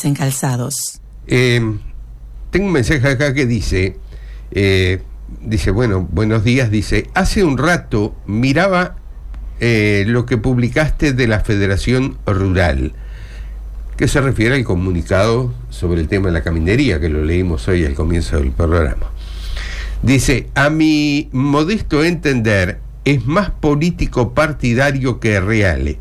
en Calzados. Tengo un mensaje acá que dice, bueno, buenos días, dice, hace un rato miraba lo que publicaste de la Federación Rural, que se refiere al comunicado sobre el tema de la caminería, que lo leímos hoy al comienzo del programa. Dice, a mi modesto entender, es más político partidario que real,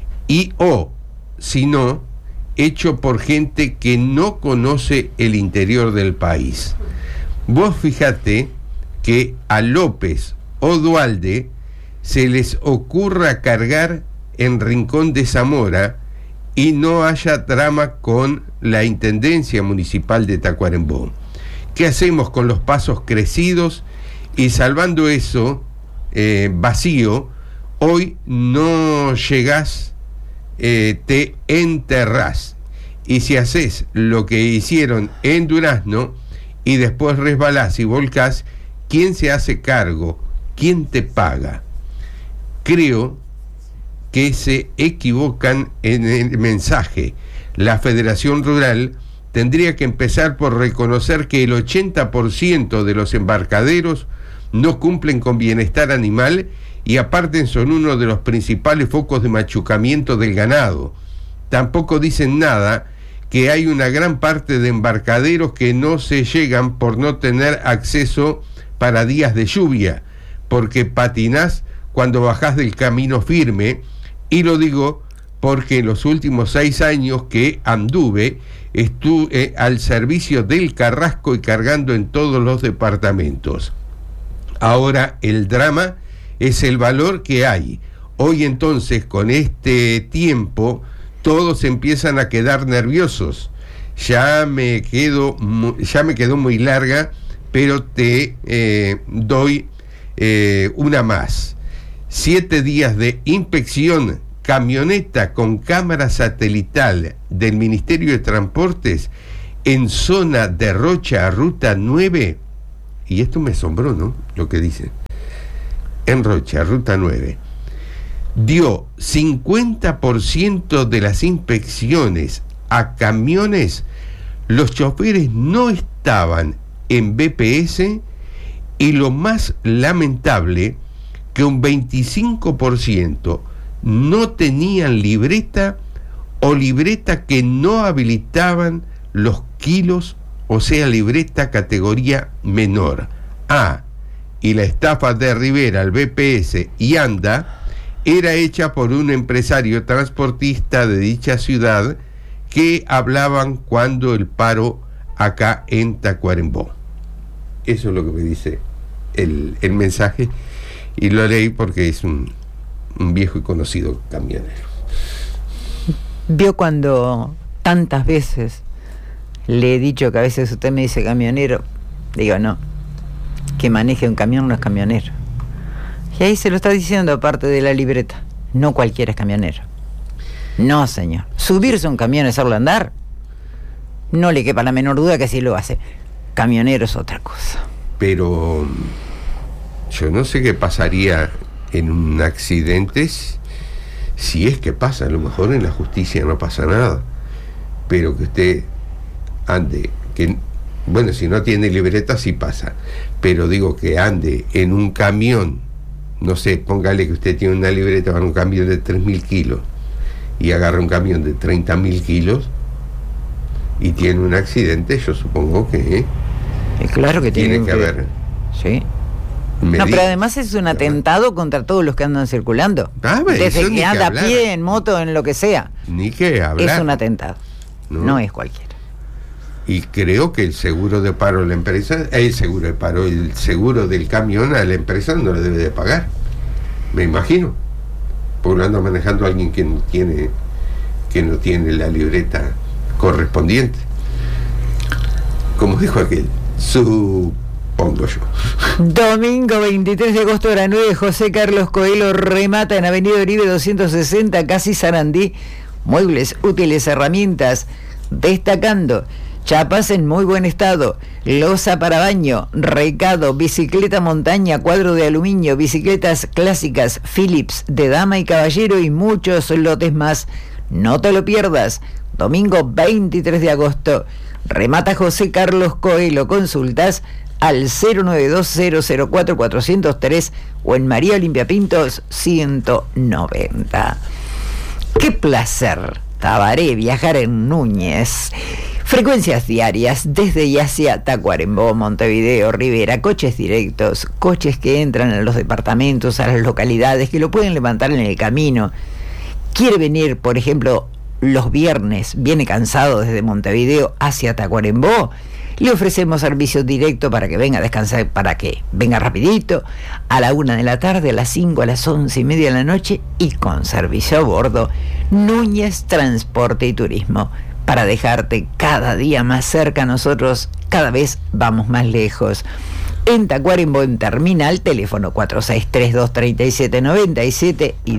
si no, hecho por gente que no conoce el interior del país. Vos fijate que a López o Duhalde se les ocurra cargar en Rincón de Zamora y no haya trama con la Intendencia Municipal de Tacuarembó. ¿Qué hacemos con los pasos crecidos? Y salvando eso vacío, hoy no llegás, te enterrás. Y si haces lo que hicieron en Durazno y después resbalás y volcás, ¿quién se hace cargo? ¿Quién te paga? Creo que se equivocan en el mensaje. La Federación Rural tendría que empezar por reconocer que el 80% de los embarcaderos no cumplen con bienestar animal y aparte son uno de los principales focos de machucamiento del ganado. Tampoco dicen nada que hay una gran parte de embarcaderos que no se llegan por no tener acceso para días de lluvia, porque patinás cuando bajás del camino firme, y lo digo porque en los últimos 6 años que anduve, estuve al servicio del Carrasco y cargando en todos los departamentos. Ahora el drama es el valor que hay. Hoy entonces, con este tiempo, todos empiezan a quedar nerviosos. Ya me quedó muy larga, pero te doy una más. 7 días de inspección, camioneta con cámara satelital del Ministerio de Transportes en zona de Rocha, Ruta 9, y esto me asombró, ¿no?, lo que dice, en Rocha, Ruta 9, dio 50% de las inspecciones a camiones, los choferes no estaban en BPS, y lo más lamentable, que un 25% no tenían libreta o libreta que no habilitaban los kilos, o sea, libreta categoría menor. Y la estafa de Rivera al BPS y ANDA era hecha por un empresario transportista de dicha ciudad que hablaban cuando el paro acá en Tacuarembó. Eso es lo que me dice el mensaje, y lo leí porque es un viejo y conocido camionero. Vio cuando tantas veces le he dicho que a veces usted me dice camionero, digo no, que maneje un camión no es camionero. Y ahí se lo está diciendo aparte de la libreta. No cualquiera es camionero. No, señor. Subirse a un camión y hacerlo andar, no le quepa la menor duda que así lo hace. Camionero es otra cosa. Pero yo no sé qué pasaría en un accidente, si es que pasa. A lo mejor en la justicia no pasa nada, pero que usted ande, que bueno, si no tiene libreta sí pasa, pero digo que ande en un camión, no sé, póngale que usted tiene una libreta para un camión de 3.000 kilos y agarra un camión de 30.000 kilos y tiene un accidente, yo supongo que claro que tiene que haber. Sí. No, pero además es un atentado contra todos los que andan circulando. Desde que anda a pie, en moto, en lo que sea. Ni que hablar. Es un atentado. No es cualquiera. Y creo que el seguro de paro de la empresa, el seguro de paro, el seguro del camión a la empresa no le debe de pagar. Me imagino. Porque lo anda manejando alguien que no tiene la libreta correspondiente. Como dijo aquel, supongo yo. Domingo 23 de agosto a las 9, José Carlos Coelho remata en Avenida Oribe 260, casi Sarandí, muebles, útiles, herramientas, destacando chapas en muy buen estado, loza para baño, recado, bicicleta montaña, cuadro de aluminio, bicicletas clásicas, Philips de dama y caballero y muchos lotes más. No te lo pierdas. Domingo 23 de agosto. Remata José Carlos Coelho. Consultas al 092-004-403 o en María Olimpia Pintos 190. ¡Qué placer, Tabaré, viajar en Núñez! Frecuencias diarias desde y hacia Tacuarembó, Montevideo, Rivera, coches directos, coches que entran a los departamentos, a las localidades, que lo pueden levantar en el camino. Quiere venir, por ejemplo, los viernes, viene cansado desde Montevideo hacia Tacuarembó, le ofrecemos servicio directo para que venga a descansar, para que venga rapidito, a la 1 de la tarde, a las 5, a las 11:30 de la noche y con servicio a bordo. Núñez Transporte y Turismo, para dejarte cada día más cerca. Nosotros cada vez vamos más lejos. En Tacuarembó, en Terminal, teléfono 463-237-97 y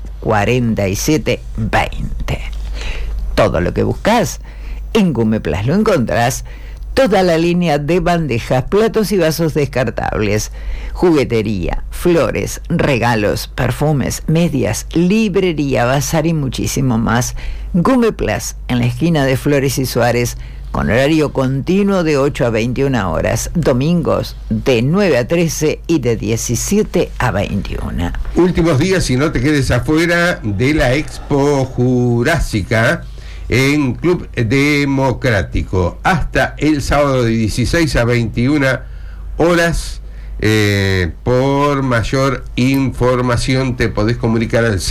247-20. Todo lo que buscas en Gumeplas lo encontrás. Toda la línea de bandejas, platos y vasos descartables, juguetería, flores, regalos, perfumes, medias, librería, bazar y muchísimo más. Gumeplas, en la esquina de Flores y Suárez, con horario continuo de 8 a 21 horas, domingos de 9 a 13 y de 17 a 21. Últimos días, y no te quedes afuera de la Expo Jurásica en Club Democrático, hasta el sábado de 16 a 21 horas. Por mayor información te podés comunicar al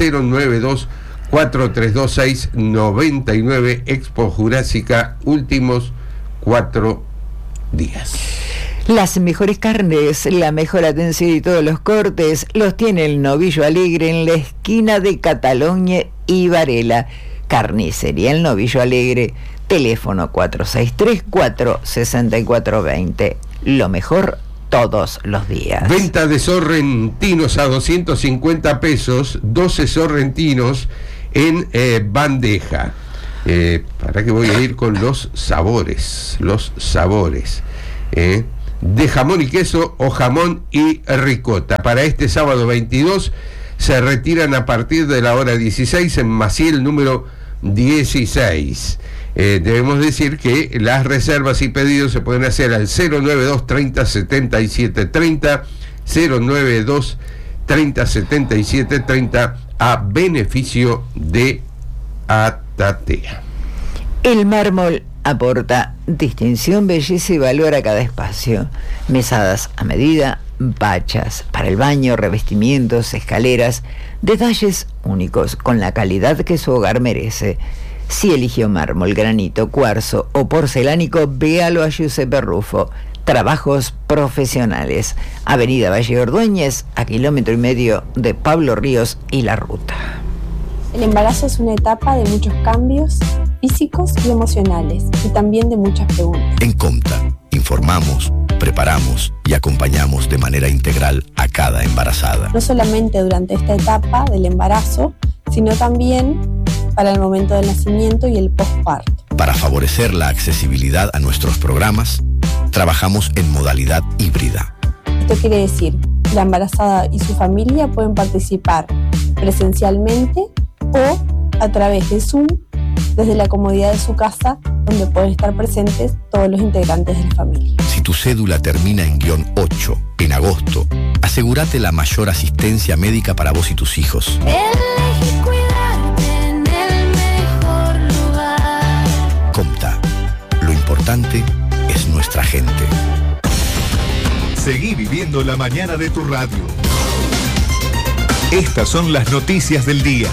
092-4326-99. Expo Jurásica, últimos 4 días. Las mejores carnes, la mejor atención y todos los cortes los tiene el Novillo Alegre en la esquina de Cataluña y Varela. Carnicería El Novillo Alegre, teléfono 463-464-20. Lo mejor todos los días. Venta de sorrentinos a 250 pesos, 12 sorrentinos en bandeja. ¿Para qué voy a ir con los sabores? De jamón y queso o jamón y ricota. Para este sábado 22 se retiran a partir de la hora 16 en Maciel número 16. Debemos decir que las reservas y pedidos se pueden hacer al 092 30 77 30, 092 30 77 30, a beneficio de Atatea. El mármol aporta distinción, belleza y valor a cada espacio. Mesadas a medida, bachas para el baño, revestimientos, escaleras, detalles únicos con la calidad que su hogar merece. Si eligió mármol, granito, cuarzo o porcelánico, véalo a Giuseppe Rufo. Trabajos profesionales. Avenida Valle Ordóñez, a 1,5 kilómetros de Pablo Ríos y La Ruta. El embarazo es una etapa de muchos cambios físicos y emocionales, y también de muchas preguntas. En Comta, informamos, preparamos y acompañamos de manera integral a cada embarazada. No solamente durante esta etapa del embarazo, sino también para el momento del nacimiento y el posparto. Para favorecer la accesibilidad a nuestros programas, trabajamos en modalidad híbrida. Esto quiere decir que la embarazada y su familia pueden participar presencialmente o a través de Zoom, desde la comodidad de su casa, donde pueden estar presentes todos los integrantes de la familia. Si tu cédula termina en -8 en agosto, asegúrate la mayor asistencia médica para vos y tus hijos. Elegí cuidarte en el mejor lugar. Comta, lo importante es nuestra gente. Seguí viviendo la mañana de tu radio. Estas son las noticias del día.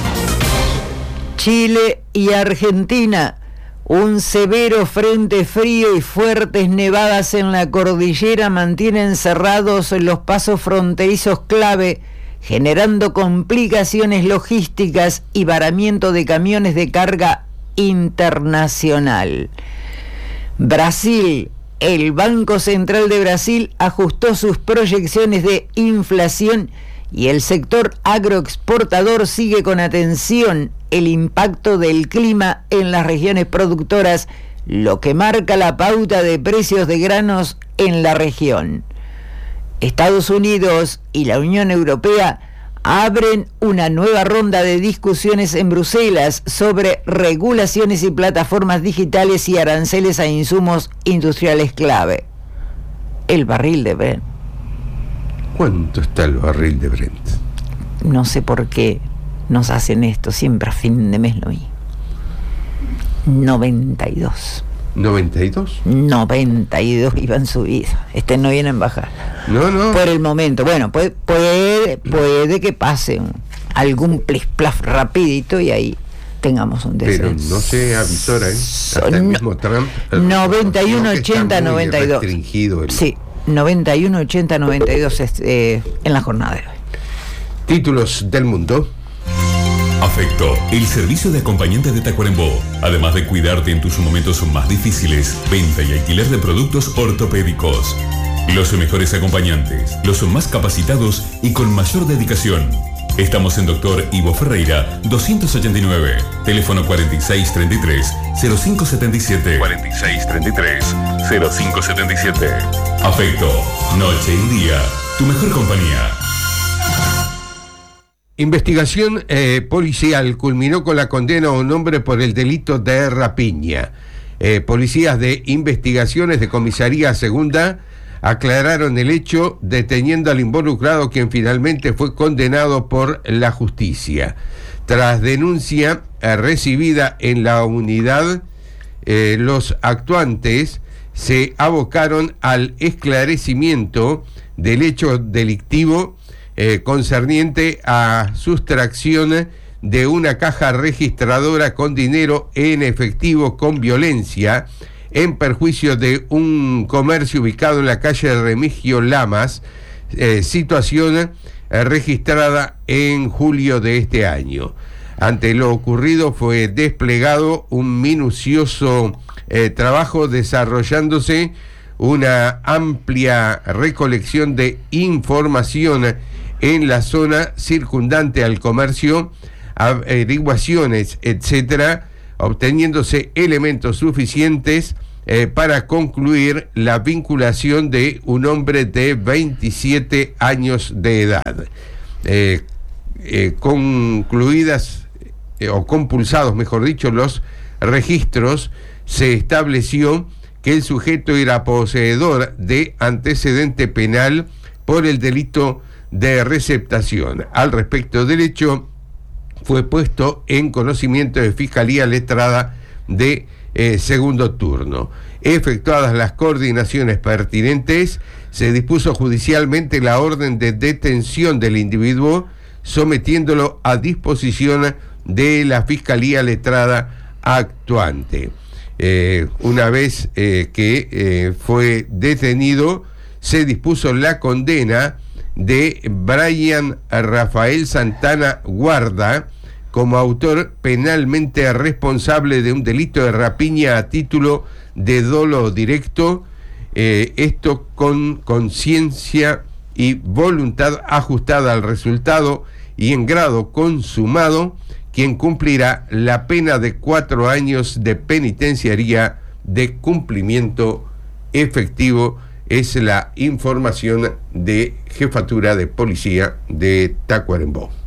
Chile y Argentina. Un severo frente frío y fuertes nevadas en la cordillera mantienen cerrados los pasos fronterizos clave, generando complicaciones logísticas y varamiento de camiones de carga internacional. Brasil. El Banco Central de Brasil ajustó sus proyecciones de inflación y el sector agroexportador sigue con atención el impacto del clima en las regiones productoras, lo que marca la pauta de precios de granos en la región. Estados Unidos y la Unión Europea abren una nueva ronda de discusiones en Bruselas sobre regulaciones y plataformas digitales y aranceles a insumos industriales clave. El barril de Brent. ¿Cuánto está el barril de Brent? No sé por qué nos hacen esto, siempre a fin de mes lo vi. 92. ¿92? 92 iba en subida. No viene en bajar. No. Por el momento. Bueno, puede que pase algún plis-plaf rapidito y ahí tengamos un descenso. Pero no se avisora, ¿eh? Hasta el mismo Trump. 91, 80, 92. Restringido Sí, 91, 80, 92 en la jornada de hoy. Títulos del mundo. Afecto, el servicio de acompañante de Tacuarembó. Además de cuidarte en tus momentos más difíciles, venta y alquiler de productos ortopédicos. Los mejores acompañantes, los más capacitados y con mayor dedicación. Estamos en Dr. Ivo Ferreira, 289, teléfono 4633-0577. 4633-0577. Afecto, noche y día, tu mejor compañía. Investigación policial culminó con la condena a un hombre por el delito de rapiña. Policías de investigaciones de comisaría segunda aclararon el hecho, deteniendo al involucrado, quien finalmente fue condenado por la justicia. Tras denuncia recibida en la unidad, los actuantes se abocaron al esclarecimiento del hecho delictivo concerniente a sustracción de una caja registradora con dinero en efectivo con violencia en perjuicio de un comercio ubicado en la calle Remigio Lamas, situación registrada en julio de este año. Ante lo ocurrido fue desplegado un minucioso trabajo, desarrollándose una amplia recolección de información en la zona circundante al comercio, averiguaciones, etcétera, obteniéndose elementos suficientes para concluir la vinculación de un hombre de 27 años de edad. Concluidas o compulsados, mejor dicho, los registros, se estableció que el sujeto era poseedor de antecedente penal por el delito de receptación. Al respecto del hecho, fue puesto en conocimiento de Fiscalía Letrada de segundo turno. Efectuadas las coordinaciones pertinentes, se dispuso judicialmente la orden de detención del individuo, sometiéndolo a disposición de la Fiscalía Letrada actuante. Una vez que fue detenido, se dispuso la condena de Brian Rafael Santana Guarda como autor penalmente responsable de un delito de rapiña a título de dolo directo, esto con conciencia y voluntad ajustada al resultado y en grado consumado, quien cumplirá la pena de 4 años de penitenciaría de cumplimiento efectivo. Es la información de Jefatura de Policía de Tacuarembó.